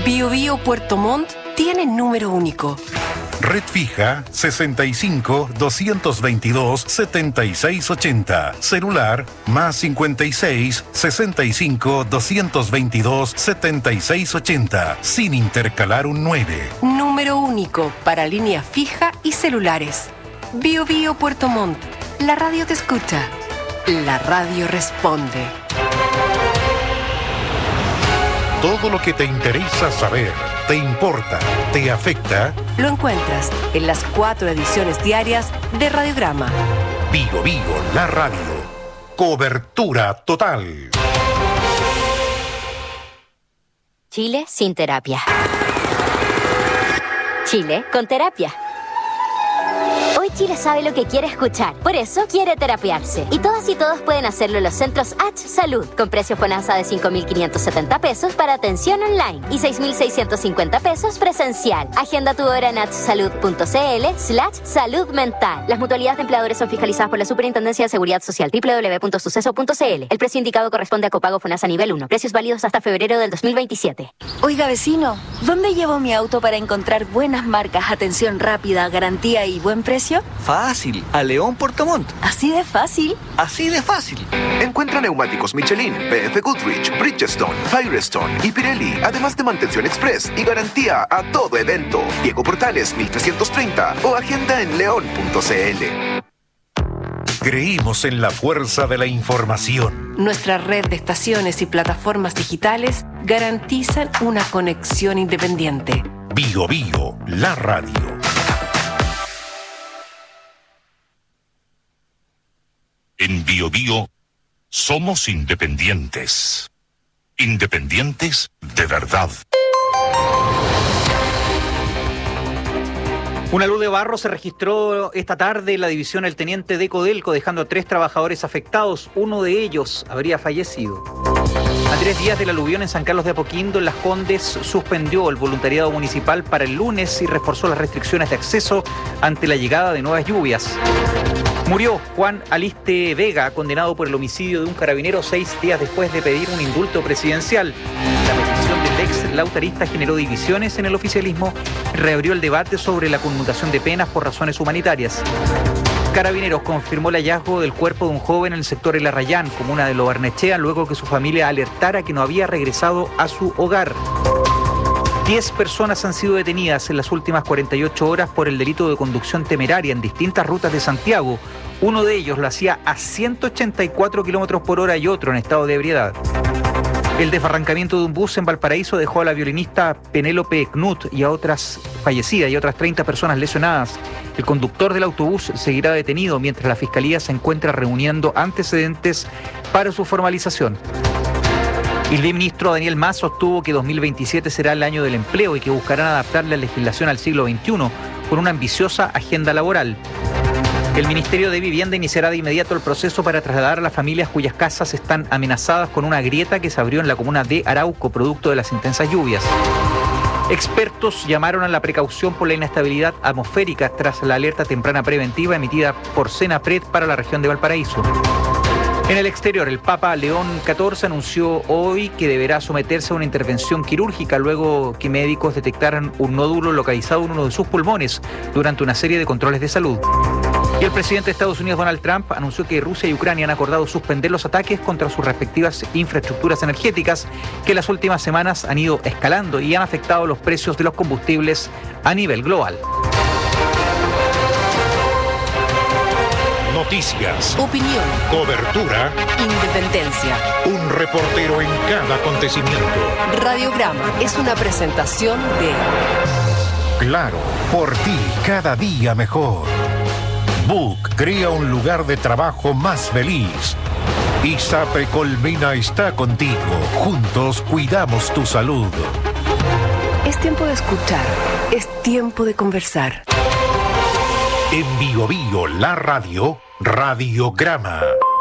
Bio Bio Puerto Montt tiene número único. Red fija 65 222 7680. Celular más 56 65 222 7680. Sin intercalar un 9. Número único para línea fija y celulares. Bio Bio Puerto Montt. La radio te escucha. La radio responde. Todo lo que te interesa saber, te importa, te afecta, lo encuentras en las 4 ediciones diarias de Radiograma. Bio Bio, la radio. Cobertura total. Chile sin terapia. Chile con terapia. Hoy Chile sabe lo que quiere escuchar, por eso quiere terapiarse. Y todas y todos pueden hacerlo en los centros H Salud, con precio FONASA de 5.570 pesos para atención online y 6.650 pesos presencial. Agenda tu hora en hsalud.cl/salud mental. Las mutualidades de empleadores son fiscalizadas por la Superintendencia de Seguridad Social, www.suceso.cl. El precio indicado corresponde a copago FONASA nivel 1. Precios válidos hasta febrero del 2027. Oiga, vecino, ¿dónde llevo mi auto para encontrar buenas marcas, atención rápida, garantía y buen precio? Fácil, a León Puerto Montt. ¿Así de fácil? Así de fácil. Encuentra neumáticos Michelin, PF Goodrich, Bridgestone, Firestone y Pirelli, además de mantención express y garantía a todo evento. Diego Portales 1330 o agenda en león.cl. Creímos en la fuerza de la información. Nuestra red de estaciones y plataformas digitales garantizan una conexión independiente. Bio Bio, la radio. En Bio Bio somos independientes. Independientes de verdad. Una luz de barro se registró esta tarde en la división El Teniente de Codelco, dejando a 3 trabajadores afectados. Uno de ellos habría fallecido. A 3 días del aluvión en San Carlos de Apoquindo, en Las Condes, suspendió el voluntariado municipal para el lunes y reforzó las restricciones de acceso ante la llegada de nuevas lluvias. Murió Juan Aliste Vega, condenado por el homicidio de un carabinero 6 días después de pedir un indulto presidencial. La petición del ex lautarista generó divisiones en el oficialismo y reabrió el debate sobre la conmutación de penas por razones humanitarias. Carabineros confirmó el hallazgo del cuerpo de un joven en el sector El Arrayán, comuna de Lo Barnechea, luego que su familia alertara que no había regresado a su hogar. 10 personas han sido detenidas en las últimas 48 horas por el delito de conducción temeraria en distintas rutas de Santiago. Uno de ellos lo hacía a 184 kilómetros por hora y otro en estado de ebriedad. El desbarrancamiento de un bus en Valparaíso dejó a la violinista Penélope Knut y a otras fallecidas y otras 30 personas lesionadas. El conductor del autobús seguirá detenido mientras la Fiscalía se encuentra reuniendo antecedentes para su formalización. El ministro Daniel Mas sostuvo que 2027 será el año del empleo y que buscarán adaptar la legislación al siglo XXI con una ambiciosa agenda laboral. El Ministerio de Vivienda iniciará de inmediato el proceso para trasladar a las familias cuyas casas están amenazadas con una grieta que se abrió en la comuna de Arauco, producto de las intensas lluvias. Expertos llamaron a la precaución por la inestabilidad atmosférica tras la alerta temprana preventiva emitida por Senapred para la región de Valparaíso. En el exterior, el Papa León XIV anunció hoy que deberá someterse a una intervención quirúrgica luego que médicos detectaran un nódulo localizado en uno de sus pulmones durante una serie de controles de salud. Y el presidente de Estados Unidos, Donald Trump, anunció que Rusia y Ucrania han acordado suspender los ataques contra sus respectivas infraestructuras energéticas que en las últimas semanas han ido escalando y han afectado los precios de los combustibles a nivel global. Noticias, opinión, cobertura, independencia. Un reportero en cada acontecimiento. Radiograma es una presentación de Claro, por ti cada día mejor. Book crea un lugar de trabajo más feliz. ISAPRE Colmena está contigo. Juntos cuidamos tu salud. Es tiempo de escuchar. Es tiempo de conversar. En Bio Bio, la radio, Radiograma.